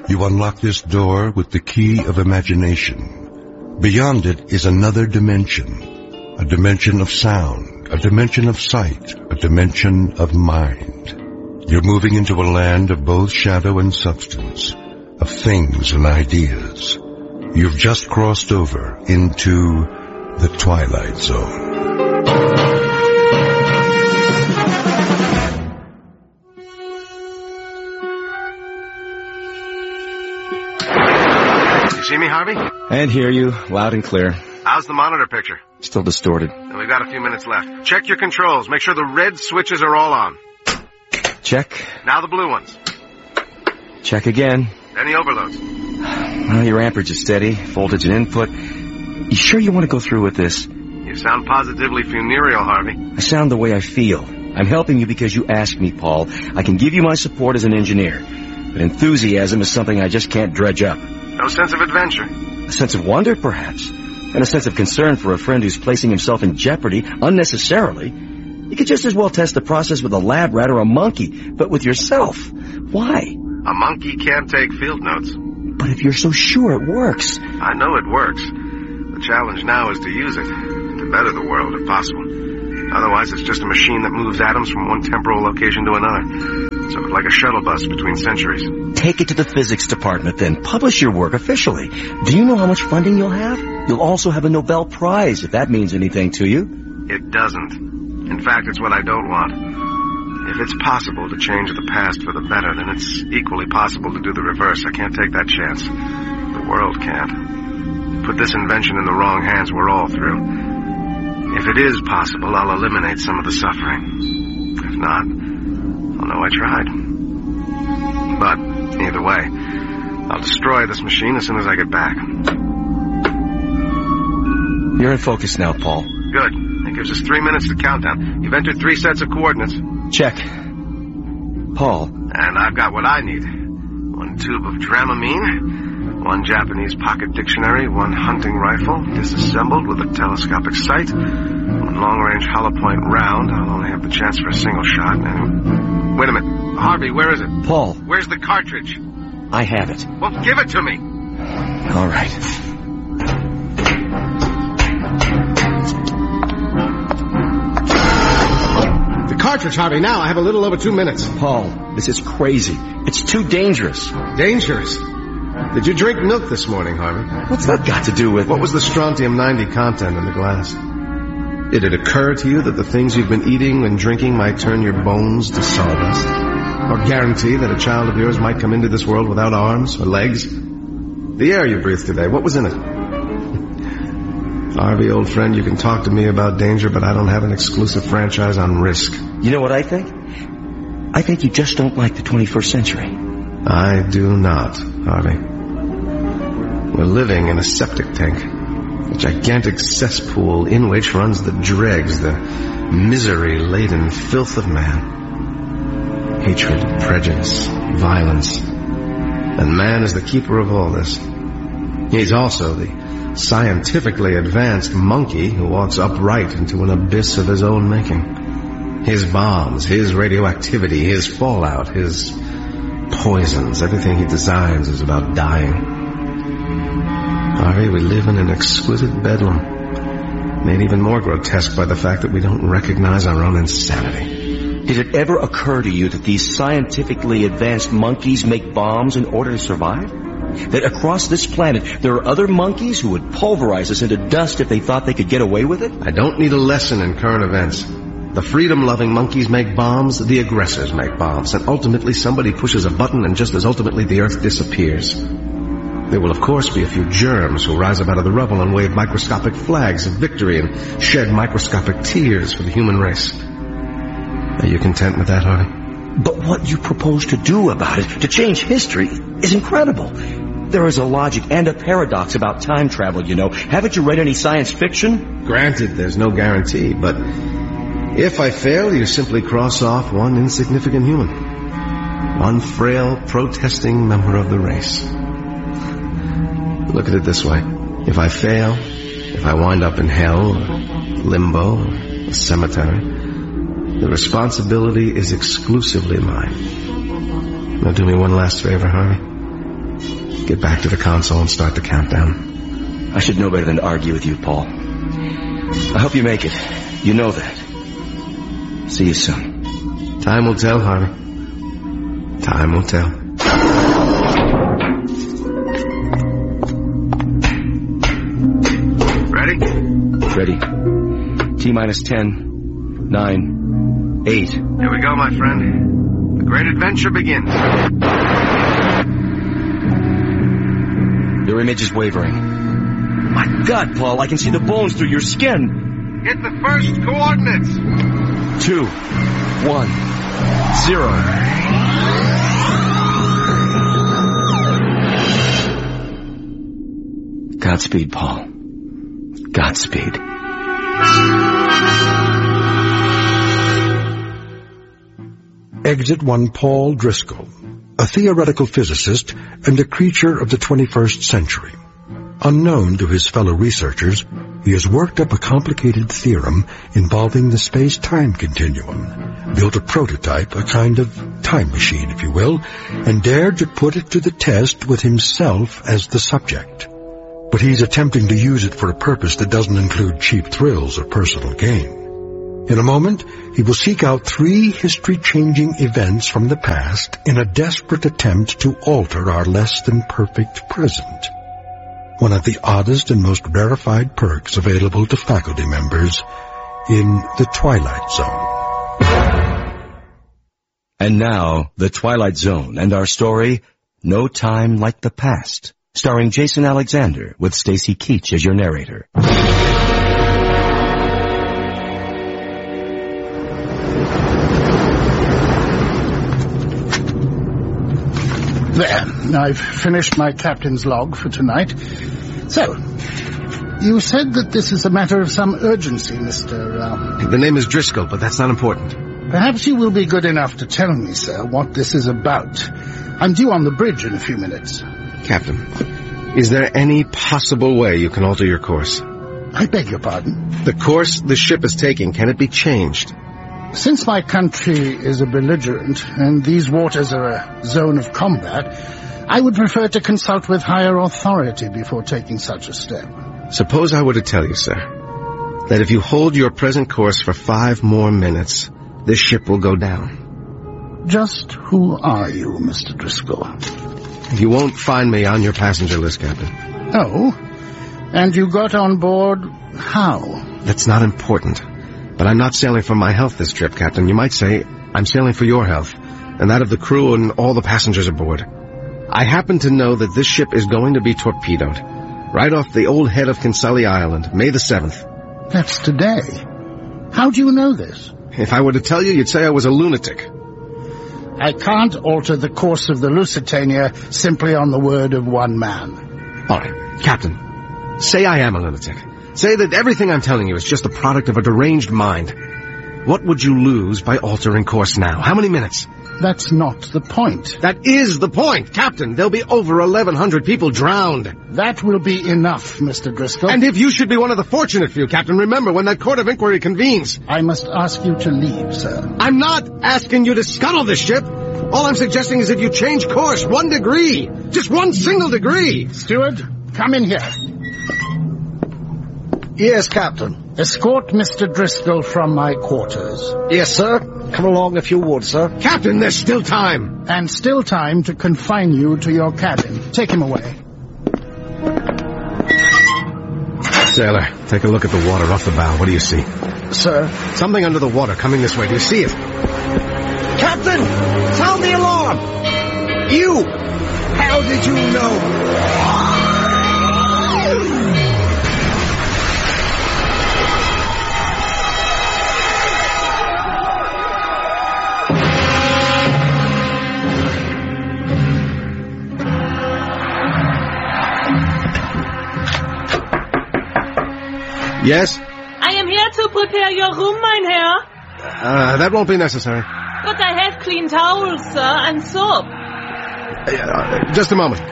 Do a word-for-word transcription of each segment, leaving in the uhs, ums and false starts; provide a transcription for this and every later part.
You unlock this door with the key of imagination. Beyond it is another dimension, a dimension of sound, a dimension of sight, a dimension of mind. You're moving into a land of both shadow and substance, of things and ideas. You've just crossed over into the Twilight Zone. You see me, Harvey? And hear you, loud and clear. How's the monitor picture? Still distorted. And we've got a few minutes left. Check your controls. Make sure the red switches are all on. Check. Now the blue ones. Check again. Any overloads? Well, your amperage is steady. Voltage and input. You sure you want to go through with this? You sound positively funereal, Harvey. I sound the way I feel. I'm helping you because you asked me, Paul. I can give you my support as an engineer. But enthusiasm is something I just can't dredge up. No sense of adventure? A sense of wonder, perhaps. And a sense of concern for a friend who's placing himself in jeopardy unnecessarily. You could just as well test the process with a lab rat or a monkey, but with yourself. Why? A monkey can't take field notes. But if you're so sure it works... I know it works. The challenge now is to use it, to better the world if possible. Otherwise, it's just a machine that moves atoms from one temporal location to another. Sort of like a shuttle bus between centuries. Take it to the physics department, then. Publish your work officially. Do you know how much funding you'll have? You'll also have a Nobel Prize, if that means anything to you. It doesn't. In fact, it's what I don't want. If it's possible to change the past for the better, then it's equally possible to do the reverse. I can't take that chance. The world can't. Put this invention in the wrong hands, we're all through. If it is possible, I'll eliminate some of the suffering. If not, I'll know I tried. But, either way, I'll destroy this machine as soon as I get back. You're in focus now, Paul. Good. That gives us three minutes to countdown. You've entered three sets of coordinates. Check. Paul. And I've got what I need. One tube of Dramamine, one Japanese pocket dictionary, one hunting rifle, disassembled with a telescopic sight, one long-range hollow point round. I'll only have the chance for a single shot. And... Wait a minute. Harvey, where is it? Paul. Where's the cartridge? I have it. Well, give it to me. All right. Cartridge, Harvey, now. I have a little over two minutes. Paul, this is crazy. It's too dangerous. Dangerous? Did you drink milk this morning, Harvey? What's that got to do with... What was the strontium ninety content in the glass? Did it occur to you that the things you've been eating and drinking might turn your bones to sawdust? Or guarantee that a child of yours might come into this world without arms or legs? The air you breathed today, what was in it? Harvey, old friend, you can talk to me about danger, but I don't have an exclusive franchise on risk. You know what I think? I think you just don't like the twenty-first century. I do not, Harvey. We're living in a septic tank. A gigantic cesspool in which runs the dregs, the misery-laden filth of man. Hatred, prejudice, violence. And man is the keeper of all this. He's also the scientifically advanced monkey who walks upright into an abyss of his own making. His bombs, his radioactivity, his fallout, his poisons, everything he designs is about dying. Harvey, we live in an exquisite bedlam, made even more grotesque by the fact that we don't recognize our own insanity. Did it ever occur to you that these scientifically advanced monkeys make bombs in order to survive? That across this planet there are other monkeys who would pulverize us into dust if they thought they could get away with it? I don't need a lesson in current events. The freedom-loving monkeys make bombs, the aggressors make bombs, and ultimately somebody pushes a button and just as ultimately the Earth disappears. There will of course be a few germs who rise up out of the rubble and wave microscopic flags of victory and shed microscopic tears for the human race. Are you content with that, Harvey? But what you propose to do about it, to change history, is incredible. There is a logic and a paradox about time travel, you know. Haven't you read any science fiction? Granted, there's no guarantee, but if I fail, you simply cross off one insignificant human. One frail, protesting member of the race. Look at it this way. If I fail, if I wind up in hell, or limbo, or a cemetery, the responsibility is exclusively mine. Now do me one last favor, Harvey. Get back to the console and start the countdown. I should know better than to argue with you, Paul. I hope you make it. You know that. See you soon. Time will tell, Harvey. Time will tell. Ready? Ready. T minus ten, nine, eight. Here we go, my friend. The great adventure begins. Your image is wavering. My God, Paul, I can see the bones through your skin. Hit the first coordinates. Two, one, zero. Godspeed, Paul. Godspeed. Exit one Paul Driscoll, a theoretical physicist and a creature of the twenty-first century. Unknown to his fellow researchers, he has worked up a complicated theorem involving the space-time continuum, built a prototype, a kind of time machine, if you will, and dared to put it to the test with himself as the subject. But he's attempting to use it for a purpose that doesn't include cheap thrills or personal gain. In a moment, he will seek out three history-changing events from the past in a desperate attempt to alter our less-than-perfect present. One of the oddest and most rarefied perks available to faculty members in the Twilight Zone. And now, The Twilight Zone and our story, No Time Like the Past, starring Jason Alexander with Stacy Keach as your narrator. There, I've finished my captain's log for tonight. So, you said that this is a matter of some urgency, Mister Uh... The name is Driscoll, but that's not important. Perhaps you will be good enough to tell me, sir, what this is about. I'm due on the bridge in a few minutes. Captain, is there any possible way you can alter your course? I beg your pardon? The course the ship is taking, can it be changed? Since my country is a belligerent, and these waters are a zone of combat, I would prefer to consult with higher authority before taking such a step. Suppose I were to tell you, sir, that if you hold your present course for five more minutes, this ship will go down. Just who are you, Mister Driscoll? You won't find me on your passenger list, Captain. Oh? And you got on board how? That's not important. But I'm not sailing for my health this trip, Captain. You might say I'm sailing for your health, and that of the crew and all the passengers aboard. I happen to know that this ship is going to be torpedoed, right off the old head of Kinsale Island, May the seventh. That's today. How do you know this? If I were to tell you, you'd say I was a lunatic. I can't alter the course of the Lusitania simply on the word of one man. All right, Captain, say I am a lunatic. Say that everything I'm telling you is just the product of a deranged mind. What would you lose by altering course now? How many minutes? That's not the point. That is the point, Captain. There'll be over eleven hundred people drowned. That will be enough, Mister Driscoll. And if you should be one of the fortunate few, Captain, remember when that court of inquiry convenes. I must ask you to leave, sir. I'm not asking you to scuttle this ship. All I'm suggesting is that you change course one degree. Just one single degree. Steward, come in here. Yes, Captain. Escort Mister Driscoll from my quarters. Yes, sir. Come along if you would, sir. Captain, there's still time. And still time to confine you to your cabin. Take him away. Sailor, take a look at the water off the bow. What do you see? Sir? Something under the water coming this way. Do you see it? Captain! Sound the alarm! You! How did you know? Yes? I am here to prepare your room, mein Herr. Uh, that won't be necessary. But I have clean towels, sir, and soap. Uh, just a moment.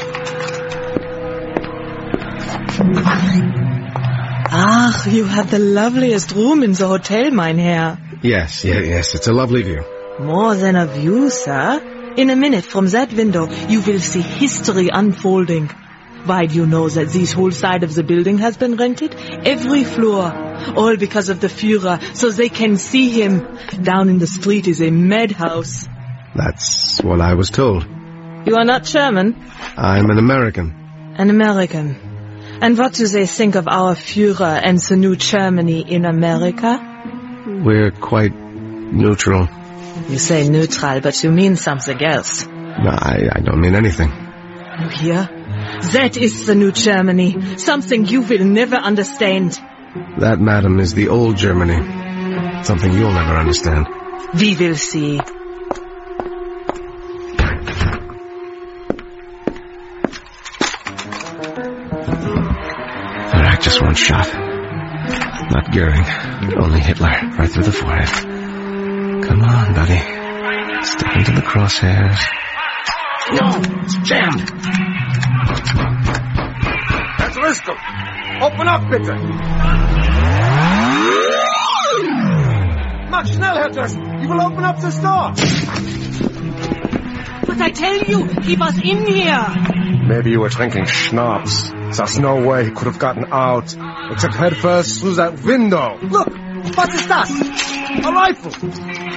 Ah, you have the loveliest room in the hotel, mein Herr. Yes, yes, yes. It's a lovely view. More than a view, sir. In a minute from that window, you will see history unfolding. Why do you know that this whole side of the building has been rented? Every floor. All because of the Führer, so they can see him. Down in the street is a madhouse. That's what I was told. You are not German? I'm an American. An American. And what do they think of our Führer and the new Germany in America? We're quite neutral. You say neutral, but you mean something else. No, I, I don't mean anything. You hear? That is the new Germany. Something you will never understand. That, madam, is the old Germany. Something you'll never understand. We will see. All right, just one shot. Not Goering, only Hitler, right through the forehead. Come on, buddy. Step into the crosshairs. No, it's jammed. That's Risco. Open up, bitte. Mach schnell, Herr Durst. He will open up this door. But I tell you, he was in here. Maybe you were drinking schnapps. There's no way he could have gotten out, except head first through that window. Look, what is that? A rifle.